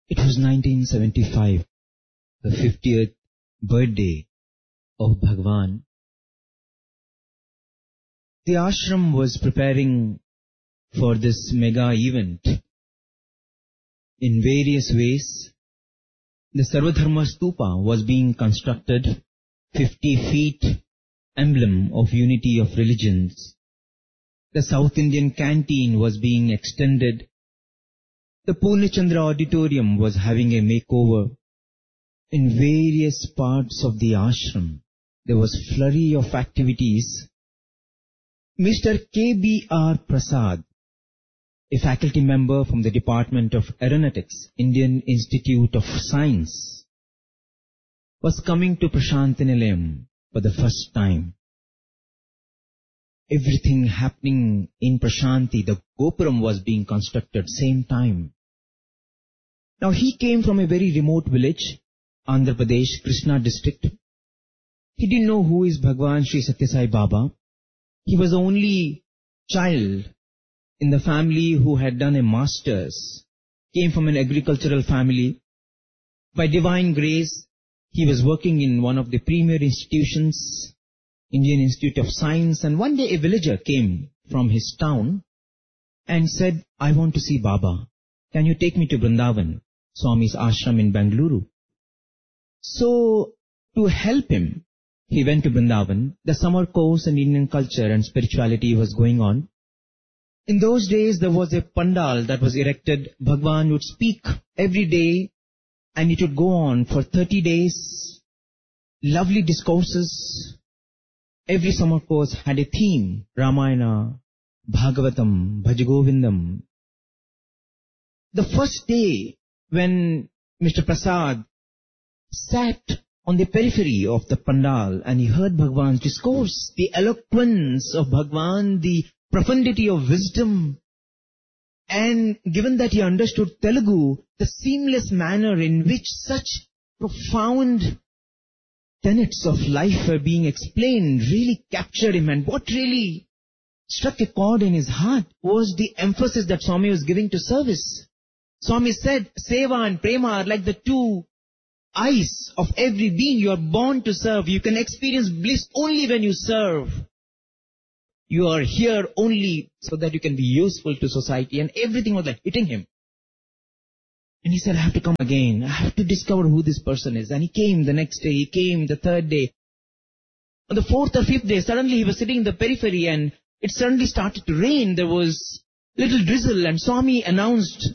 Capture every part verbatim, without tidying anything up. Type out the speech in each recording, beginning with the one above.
It was nineteen seventy-five, the fiftieth birthday of Bhagwan. The ashram was preparing for this mega event in various ways. The Sarvadharma Stupa was being constructed, fifty feet emblem of unity of religions. The South Indian canteen was being extended. The Purnachandra auditorium was having a makeover. In various parts of the ashram, there was flurry of activities. Mister K B R Prasad, a faculty member from the Department of Aeronautics, Indian Institute of Science, was coming to Prashantinilayam for the first time. Everything happening in Prashanti, the Gopuram was being constructed same time. Now he came from a very remote village, Andhra Pradesh, Krishna district. He didn't know who is Bhagwan Sri Sathya Sai Baba. He was the only child in the family who had done a master's, came from an agricultural family. By divine grace, he was working in one of the premier institutions, Indian Institute of Science, and one day a villager came from his town and said, I want to see Baba. Can you take me to Vrindavan, Swami's ashram in Bengaluru? So, to help him, he went to Vrindavan. The summer course in Indian culture and spirituality was going on. In those days, there was a pandal that was erected. Bhagwan would speak every day, and it would go on for thirty days. Lovely discourses. Every summer course had a theme. Ramayana, Bhagavatam, Bhajagovindam. The first day, when Mister Prasad sat on the periphery of the pandal and he heard Bhagwan's discourse, the eloquence of Bhagwan, the profundity of wisdom, and given that he understood Telugu, the seamless manner in which such profound tenets of life were being explained really captured him. And what really struck a chord in his heart was the emphasis that Swami was giving to service. Swami said, Seva and Prema are like the two eyes of every being. You are born to serve. You can experience bliss only when you serve. You are here only so that you can be useful to society. And everything was like hitting him. And he said, I have to come again. I have to discover who this person is. And he came the next day. He came the third day. On the fourth or fifth day, suddenly he was sitting in the periphery and it suddenly started to rain. There was little drizzle and Swami announced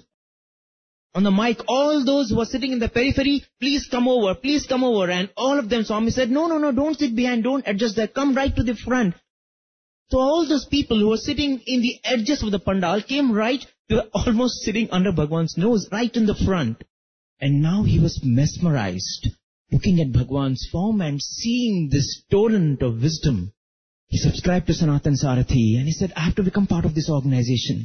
on the mic, all those who were sitting in the periphery, please come over, please come over. And all of them, Swami said, no, no, no, don't sit behind, don't adjust there, come right to the front. So all those people who were sitting in the edges of the pandal came right, they were almost sitting under Bhagwan's nose, right in the front. And now he was mesmerized, looking at Bhagwan's form and seeing this torrent of wisdom. He subscribed to Sanatan Sarathi and he said, I have to become part of this organization.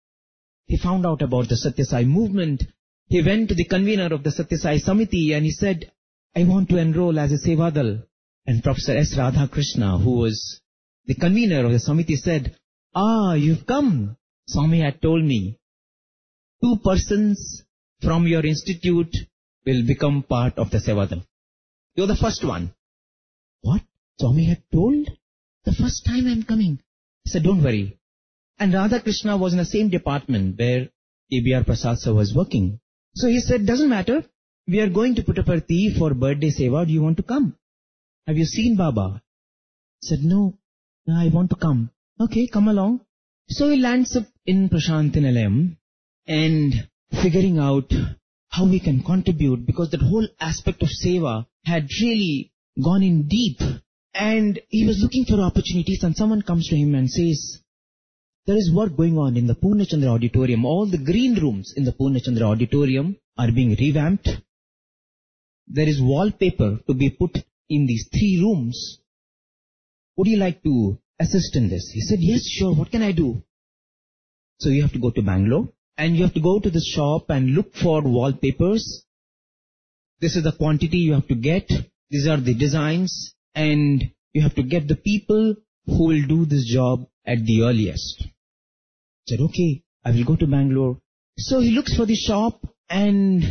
He found out about the Satya Sai movement. He went to the convener of the Satya Sai Samiti and he said, I want to enroll as a Sevadal. And Professor S. Radhakrishna, who was the convener of the Samiti, said, Ah, you've come. Swami had told me, two persons from your institute will become part of the Sevadal. You're the first one. What? Swami had told? The first time I'm coming. He said, don't worry. And Radhakrishna was in the same department where K B R Prasad sir was working. So he said, doesn't matter. We are going to Puttaparthi for birthday seva. Do you want to come? Have you seen Baba? He said, no, no, I want to come. Okay, come along. So he lands up in Prashantinilayam and figuring out how we can contribute, because that whole aspect of seva had really gone in deep. And he was looking for opportunities, and someone comes to him and says, there is work going on in the Purnachandra auditorium. All the green rooms in the Purnachandra auditorium are being revamped. There is wallpaper to be put in these three rooms. Would you like to assist in this? He said, yes, sure. What can I do? So you have to go to Bangalore and you have to go to the shop and look for wallpapers. This is the quantity you have to get. These are the designs, and you have to get the people who will do this job at the earliest. He said, okay, I will go to Bangalore. So he looks for the shop and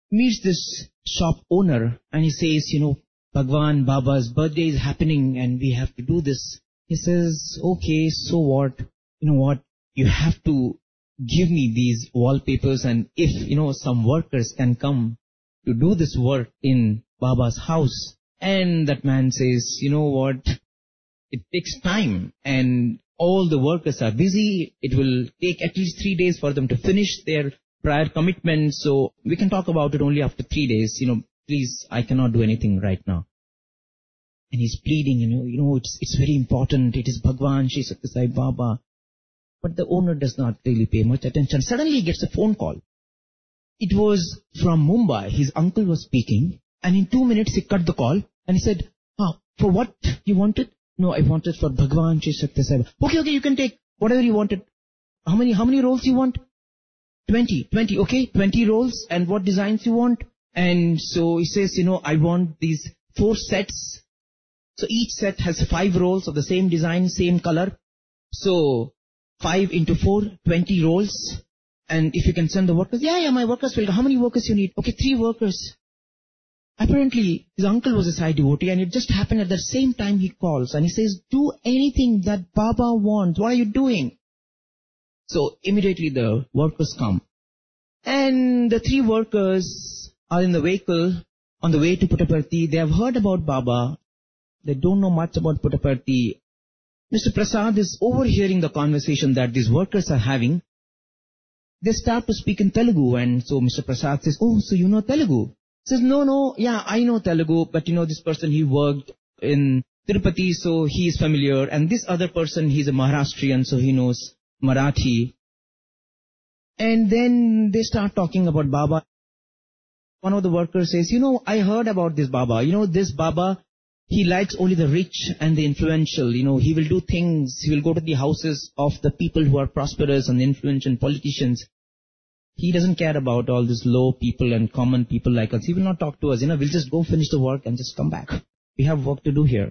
meets this shop owner and he says, you know, Bhagwan Baba's birthday is happening and we have to do this. He says, okay, so what? You know what? You have to give me these wallpapers, and if, you know, some workers can come to do this work in Baba's house. And that man says, you know what? It takes time and all the workers are busy. It will take at least three days for them to finish their prior commitment. So we can talk about it only after three days. You know, please, I cannot do anything right now. And he's pleading, you know, you know, it's it's very important. It is Bhagwan Shri Satya Sai Baba. But the owner does not really pay much attention. Suddenly he gets a phone call. It was from Mumbai. His uncle was speaking. And in two minutes he cut the call. And he said, ah, for what you wanted? No, I wanted for Bhagwan Shri Satya Sai Baba. Okay, okay, you can take whatever you wanted. How many, how many rolls you want? Twenty, twenty, okay, twenty rolls. And what designs you want? And so he says, you know, I want these four sets. So each set has five rolls of the same design, same color. So five into four, twenty rolls. And if you can send the workers, yeah, yeah, my workers will. How many workers you need? Okay, three workers. Apparently, his uncle was a Sai devotee, and it just happened at the same time he calls and he says, do anything that Baba wants. What are you doing? So immediately the workers come. And the three workers are in the vehicle on the way to Puttaparthi. They have heard about Baba. They don't know much about Puttaparthi. Mister Prasad is overhearing the conversation that these workers are having. They start to speak in Telugu, and so Mister Prasad says, oh, so you know Telugu? He says, no, no, yeah, I know Telugu, but you know, this person, he worked in Tirupati, so he is familiar, and this other person, he's a Maharashtrian, so he knows Marathi. And then they start talking about Baba. One of the workers says, you know, I heard about this Baba. You know, this Baba, he likes only the rich and the influential. You know, he will do things. He will go to the houses of the people who are prosperous and influential politicians. He doesn't care about all these low people and common people like us. He will not talk to us. You know, we'll just go finish the work and just come back. We have work to do here.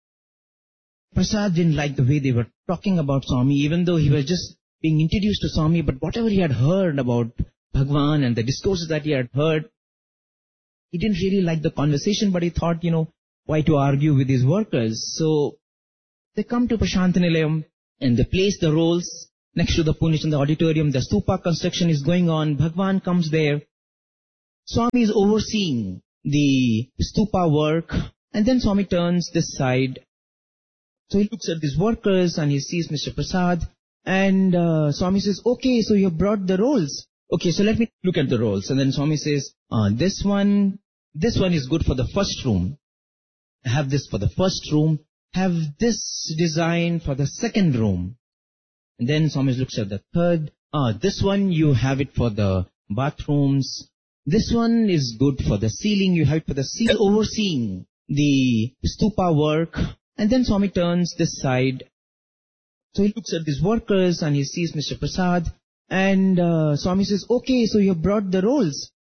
Prasad didn't like the way they were talking about Swami, even though he was just being introduced to Swami. But whatever he had heard about Bhagwan and the discourses that he had heard, he didn't really like the conversation, but he thought, you know, why to argue with these workers? So they come to Prashant Nilayam and they place the rolls next to the Punish in the auditorium. The stupa construction is going on. Bhagwan comes there. Swami is overseeing the stupa work. And then Swami turns this side. So he looks at these workers and he sees Mister Prasad. And uh, Swami says, okay, so you have brought the rolls. Okay, so let me look at the rolls. And then Swami says, uh, this one, this one is good for the first room. Have this for the first room. Have this design for the second room. And then Swami looks at the third. Ah, this one you have it for the bathrooms. This one is good for the ceiling. You have it for the ceiling. Overseeing the stupa work. And then Swami turns this side. So he looks at these workers and he sees Mister Prasad. And uh, Swami says, okay, so you have brought the rolls.